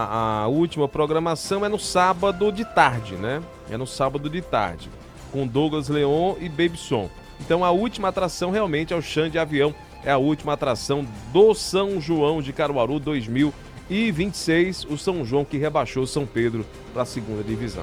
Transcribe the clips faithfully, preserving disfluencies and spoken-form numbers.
a, a última programação é no sábado de tarde, né? É no sábado de tarde, com Douglas Leon e Babyson. Então a última atração realmente é o Xande Avião, é a última atração do São João de Caruaru dois mil e vinte e seis, o São João que rebaixou São Pedro para a segunda divisão.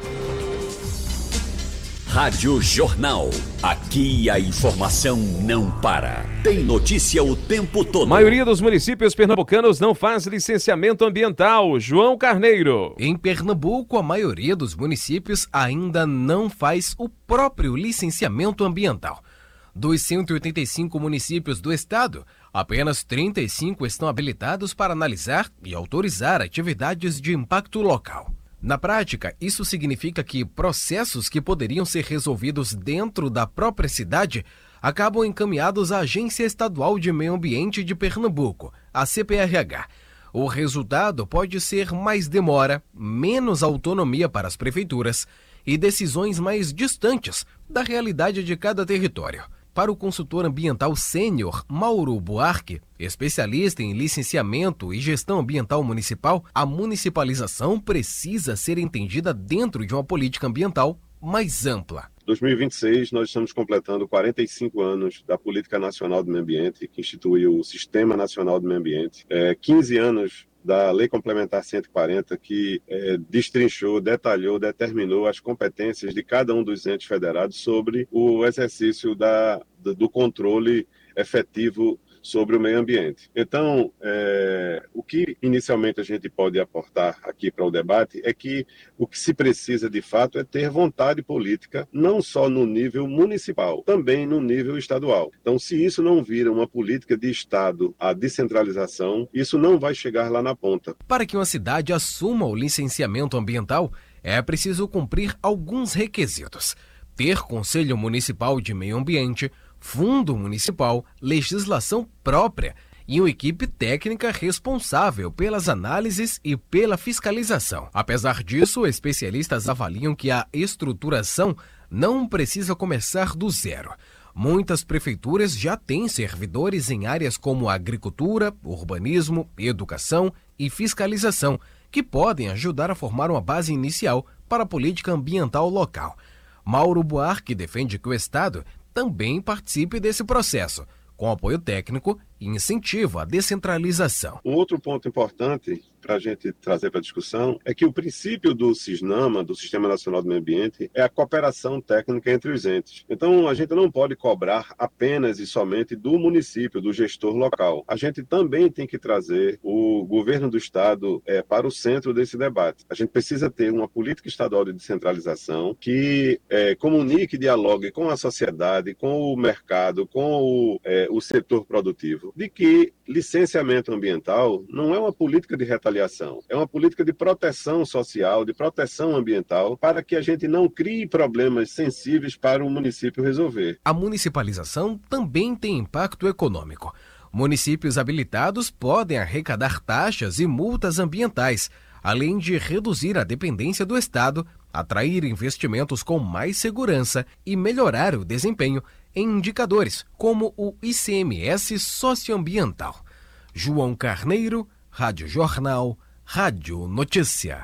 Rádio Jornal. Aqui a informação não para. Tem notícia o tempo todo. A maioria dos municípios pernambucanos não faz licenciamento ambiental. João Carneiro. Em Pernambuco, a maioria dos municípios ainda não faz o próprio licenciamento ambiental. Dos cento e oitenta e cinco municípios do estado, apenas trinta e cinco estão habilitados para analisar e autorizar atividades de impacto local. Na prática, isso significa que processos que poderiam ser resolvidos dentro da própria cidade acabam encaminhados à Agência Estadual de Meio Ambiente de Pernambuco, a C P R H. O resultado pode ser mais demora, menos autonomia para as prefeituras e decisões mais distantes da realidade de cada território. Para o consultor ambiental sênior Mauro Buarque, especialista em licenciamento e gestão ambiental municipal, a municipalização precisa ser entendida dentro de uma política ambiental mais ampla. dois mil e vinte e seis, nós estamos completando quarenta e cinco anos da Política Nacional do Meio Ambiente, que instituiu o Sistema Nacional do Meio Ambiente, é, quinze anos da Lei Complementar cento e quarenta, que é, destrinchou, detalhou, determinou as competências de cada um dos entes federados sobre o exercício da, do controle efetivo sobre o meio ambiente. Então, é, o que inicialmente a gente pode aportar aqui para o debate é que o que se precisa de fato é ter vontade política, não só no nível municipal, também no nível estadual. Então, se isso não vira uma política de Estado, a descentralização, isso não vai chegar lá na ponta. Para que uma cidade assuma o licenciamento ambiental, é preciso cumprir alguns requisitos: ter Conselho Municipal de Meio Ambiente, Fundo Municipal, legislação própria e uma equipe técnica responsável pelas análises e pela fiscalização. Apesar disso, especialistas avaliam que a estruturação não precisa começar do zero. Muitas prefeituras já têm servidores em áreas como agricultura, urbanismo, educação e fiscalização, que podem ajudar a formar uma base inicial para a política ambiental local. Mauro Buarque defende que o Estado também participe desse processo, com apoio técnico e incentivo à descentralização. Um outro ponto importante para a gente trazer para a discussão é que o princípio do SISNAMA, do Sistema Nacional do Meio Ambiente, é a cooperação técnica entre os entes. Então, a gente não pode cobrar apenas e somente do município, do gestor local. A gente também tem que trazer o governo do Estado é, para o centro desse debate. A gente precisa ter uma política estadual de descentralização que é, comunique e dialogue com a sociedade, com o mercado, com o, é, o setor produtivo, de que licenciamento ambiental não é uma política de retaliação, é uma política de proteção social, de proteção ambiental, para que a gente não crie problemas sensíveis para o município resolver. A municipalização também tem impacto econômico. Municípios habilitados podem arrecadar taxas e multas ambientais, além de reduzir a dependência do Estado, atrair investimentos com mais segurança e melhorar o desempenho em indicadores como o I C M S socioambiental. João Carneiro, Rádio Jornal, Rádio Notícia.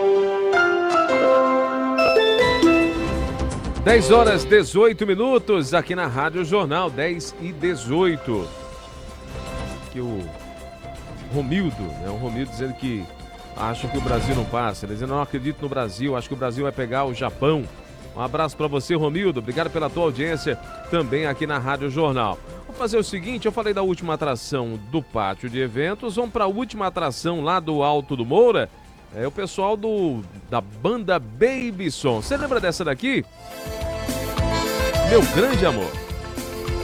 dez horas e dezoito minutos aqui na Rádio Jornal, dez e dezoito. Aqui o Romildo, né? O Romildo dizendo que acha que o Brasil não passa. Ele dizendo, não acredito no Brasil, acho que o Brasil vai pegar o Japão. Um abraço para você, Romildo. Obrigado pela tua audiência também aqui na Rádio Jornal. Vamos fazer o seguinte, eu falei da última atração do pátio de eventos, vamos para a última atração lá do Alto do Moura. É o pessoal do, da banda Babyson. Você lembra dessa daqui? Meu Grande Amor.